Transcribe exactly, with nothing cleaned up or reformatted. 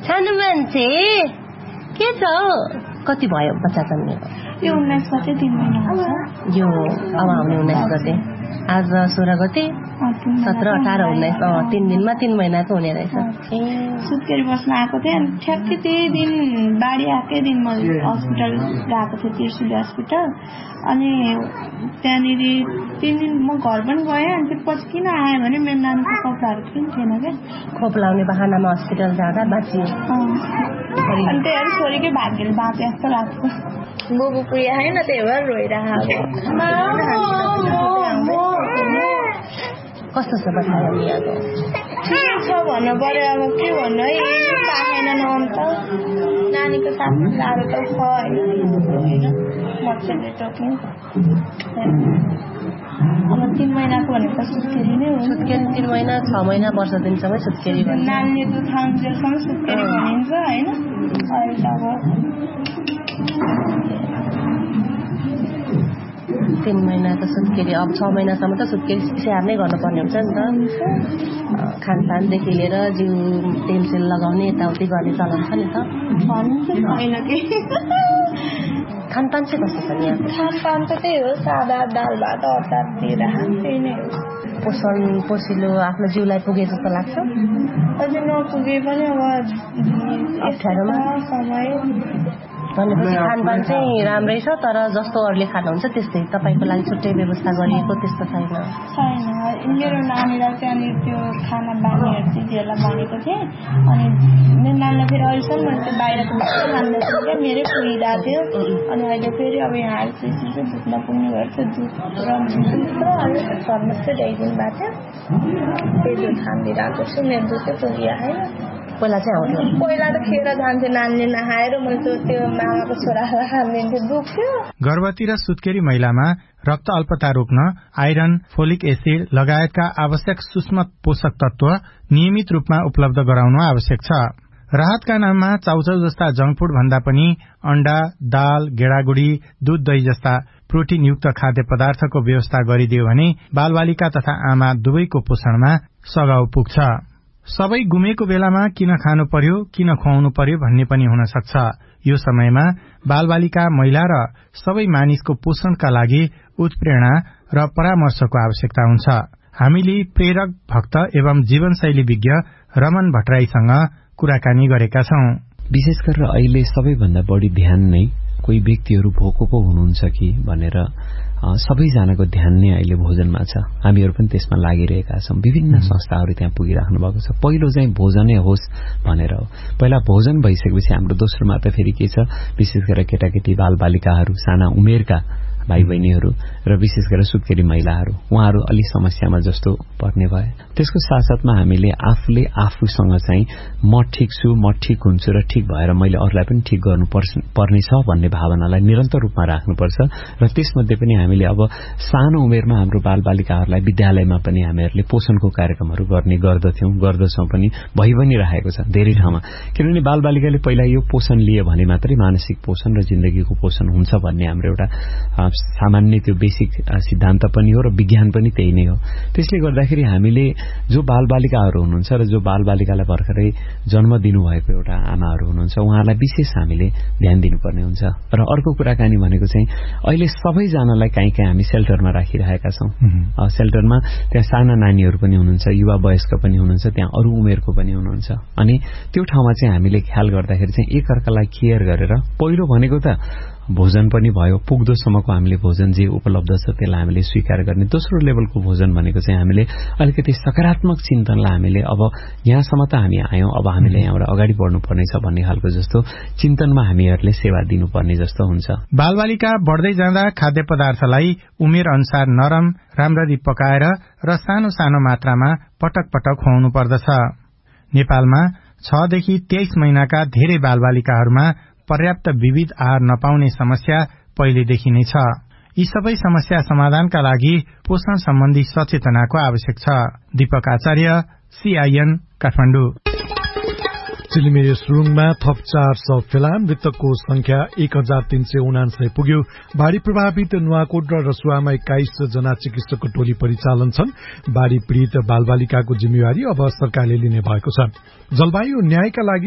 सानो मान्छे के छ कति भयो बच्चा जन्मेको यो उन्नाइस गते तीन महिना हुन्छ यो अब आउने उन्नाइस गते आज सोह्र गते सत्र अठार उन्नाइस तीन दिनमा तीन महिनाको हुने रहेछ ए सुत्केरी बस्न आएको थिएँ अनि ठ्याक्कै त्यही दिन बाढी आएकै दिन म हस्पिटल गएको थिएँ त्रिशुली हस्पिटल अनि त्यहाँनिर तिन दिन म घर पनि गएँ अनि त्यसपछि किन आएँ भने मेरो नानीको कपडाहरू किन थिएन क्या खोप लाउने बहानामा हस्पिटल जाँदा बाँचियो अनि त्यही छोरीकै भाग्यले बाँचे जस्तो लाग्छ बुबु प्रिया होइन त्यही भएर रोइरहेको कस्तो छ बच्चा यहाँको ठिकै छ भन्नु पर्यो अब के भन्नु है पाएन न अन्त नानीको साथ साह्रो त छ होइन मच्छरले टोक्ने अब तीन महिनाको भनेको सुत्केरी नै हो सुत्केरी तीन महिना छ महिना वर्ष दिनसम्मै सुत्केरी भन्छ नानीले दुध खाउन्जेलसम्म सुत्केरी भनिन्छ होइन अहिले अब तीन महिनाको सुत्केरी अब छ महिनासम्म त सुत्केरी स्याहार नै गर्नुपर्ने हुन्छ नि त खानपानदेखि लिएर जिउ तेलसेल लगाउने यताउति गर्ने चलन छ नि त खानपान चाहिँ कस्तो छ यहाँ खानपान त त्यही हो सादा दाल भात अचार दिएर त्यही नै हो पोषण पोसिलो आफ्नो जिउलाई पुगे जस्तो लाग्छ अझै नपुगे पनि अब अप्ठ्यारोमा समय भनेपछि खानपान चाहिँ राम्रै छ तर जस्तो अरूले खानुहुन्छ त्यस्तै तपाईँको लागि छुट्टै व्यवस्था गरिएको त्यस्तो छैन छैन मेरो नानीलाई चाहिँ त्यो खाना बानीहरू दिदीहरूलाई भनेको थिएँ अनि मेरो नानीलाई फेरि अहिलेसम्म मैले त्यो बाहिरको भात खाँदैछु क्या मेरै पुगिरहेको थियो अनि अहिले फेरि अब यहाँ आएपछि चाहिँ दुध नपुग्ने भएर त्यो दुध र दुध र अनि थर्मस चाहिँ ल्याइदिनु भएको थियो त्यही दुध खानिदिइरहेको छु मेरो दुध चाहिँ पुगिरहेको होइन पहिला चाहिँ आउँथ्यो पहिला त खेर जान्थ्यो नानीले नखाएर मैले त्यो मामाको छोरालाई खानिदिन्थ्यो दुख्थ्यो गर्भवती र सुत्केरी महिलामा रक्त अल्पता रोक्न आइरन फोलिक एसिड लगायतका आवश्यक सूक्ष्म पोषक तत्व नियमित रूपमा उपलब्ध गराउनु आवश्यक छ राहतका नाममा चाउचाउ जस्ता जंक फूड भन्दा पनि अण्डा दाल गेडागुडी दूध दही जस्ता प्रोटिनयुक्त खाद्य पदार्थको व्यवस्था गरिदियो भने बालबालिका तथा आमा दुवैको पोषणमा सघाउ पुग्छ सबै गुमेको बेलामा किन खानु पर्यो किन खुवाउनु पर्यो भन्ने पनि हुन सक्छ यो समयमा बालबालिका महिला र सबै मानिसको पोषणका लागि उत्प्रेरणा र परामर्शको आवश्यकता हुन्छ हामीले प्रेरक भक्त एवं जीवनशैली विज्ञ रमन भट्टराईसँग कुराकानी गरेका छौं विशेष गरेर अहिले सबैभन्दा बढी ध्यान नै कोही व्यक्तिहरू भोको पो हुनुहुन्छ कि भनेर सबैजनाको ध्यान नै अहिले भोजनमा छ हामीहरू पनि त्यसमा लागिरहेका छौं विभिन्न संस्थाहरू त्यहाँ पुगिराख्नु भएको छ पहिलो चाहिँ भोजनै होस् भनेर हो पहिला भोजन भइसकेपछि हाम्रो दोस्रोमा त फेरि के छ विशेष गरेर केटाकेटी बालबालिकाहरू साना उमेरका भाइ बहिनीहरू र विशेष गरेर सुत्केरी महिलाहरू उहाँहरू अलि समस्यामा जस्तो पर्ने भए त्यसको साथसाथमा हामीले आफूले आफूसँग चाहिँ म ठिक छु म ठिक हुन्छु र ठिक भएर मैले अरूलाई पनि ठिक गर्नु पर्नेछ भन्ने भावनालाई निरन्तर रूपमा राख्नुपर्छ र त्यसमध्ये पनि हामीले अब सानो उमेरमा हाम्रो बालबालिकाहरूलाई विद्यालयमा पनि हामीहरूले पोषणको कार्यक्रमहरू गर्ने गर्दथ्यौं गर्दछौं पनि भइ पनि रहेको छ धेरै ठाउँमा किनभने बालबालिकाले पहिला यो पोषण लिए भने मात्रै मानसिक पोषण र जिन्दगीको पोषण हुन्छ भन्ने हाम्रो एउटा सामान्य त्यो बेसिक सिद्धान्त पनि हो र विज्ञान पनि त्यही नै हो त्यसले गर्दाखेरि हामीले जो बालबालिकाहरू हुनुहुन्छ र जो बालबालिकालाई भर्खरै जन्म दिनुभएको एउटा आमाहरू हुनुहुन्छ उहाँहरूलाई विशेष हामीले ध्यान दिनुपर्ने हुन्छ र अर्को कुराकानी भनेको चाहिँ अहिले सबैजनालाई काहीँ काहीँ हामी सेल्टरमा राखिरहेका छौं सेल्टरमा त्यहाँ साना नानीहरू पनि हुनुहुन्छ युवा वयस्क पनि हुनुहुन्छ त्यहाँ अरू उमेरको पनि हुनुहुन्छ अनि त्यो ठाउँमा चाहिँ हामीले ख्याल गर्दाखेरि चाहिँ एकअर्कालाई केयर गरेर पहिलो भनेको त भोजन पनि भयो पुग्दोसम्मको हामीले भोजन जे उपलब्ध छ त्यसलाई हामीले स्वीकार गर्ने दोस्रो लेभलको भोजन भनेको चाहिँ हामीले अलिकति सकारात्मक चिन्तनलाई हामीले अब यहाँसम्म त हामी आयौं अब हामीले यहाँबाट अगाडि बढ्नुपर्नेछ भन्ने खालको जस्तो चिन्तनमा हामीहरूले सेवा दिनुपर्ने जस्तो हुन्छ बालबालिका बढ्दै जाँदा खाद्य पदार्थलाई उमेर अनुसार नरम राम्ररी पकाएर र सानो सानो मात्रामा पटक पटक खुवाउनु पर्दछ नेपालमा छ देखि तेइस महिनाका धेरै बालबालिकाहरूमा पर्याप्त विविध आहार नपाउने समस्या पहिलेदेखि नै छ यी सबै समस्या समाधानका लागि पोषण सम्बन्धी सचेतनाको आवश्यक छ दीपक आचार्य सीआईएन काठमाडौँ चिलिमे सुरुङमा थप चार सौ फेला मृतकको संख्या एक हजार तीन सय उनासय पुग्यो बाढ़ी प्रभावित नुवाकोट र रसुवामा एक्काइस जना चिकित्सकको टोली परिचालन छन् बाढ़ी पीड़ित बालबालिकाको जिम्मेवारी अब सरकारले लिने भएको छ जलवायु न्यायका लागि